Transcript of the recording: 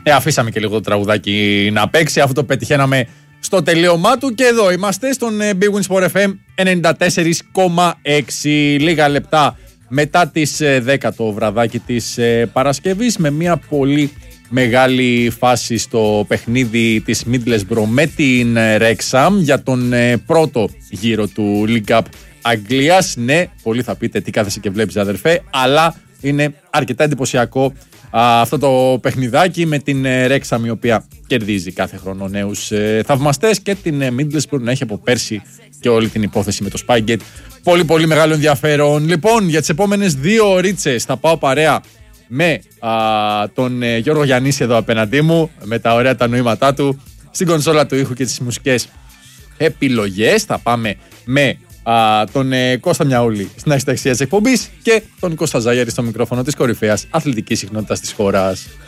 Αφήσαμε και λίγο το τραγουδάκι να παίξει, αφού το πετυχαίναμε στο τελείωμά του. Και εδώ είμαστε στον Big Win Sport FM 94,6. Λίγα λεπτά μετά τις 10 το βραδάκι της Παρασκευής, με μια πολύ μεγάλη φάση στο παιχνίδι της Middlesbrough με την Wrexham για τον πρώτο γύρο του League Cup Αγγλίας. Ναι, πολλοί θα πείτε τι κάθεσαι και βλέπεις, αδερφέ, αλλά είναι αρκετά εντυπωσιακό αυτό το παιχνιδάκι, με την Wrexham η οποία κερδίζει κάθε χρόνο νέους θαυμαστές, και την Middlesbrough να έχει από πέρσι και όλη την υπόθεση με το Spygate. Πολύ πολύ μεγάλο ενδιαφέρον. Λοιπόν, για τις επόμενες 2 ωρίτσες θα πάω παρέα με τον Γιώργο Γιαννίση εδώ απέναντί μου, με τα ωραία τα νοήματά του, στην κονσόλα του ήχου και τις μουσικές επιλογές. Θα πάμε με τον Κώστα Μιαούλη στην ασταξία της εκπομπής και τον Κώστα Ζάγιαρη στο μικρόφωνο της κορυφαίας αθλητικής συχνότητας της χώρας.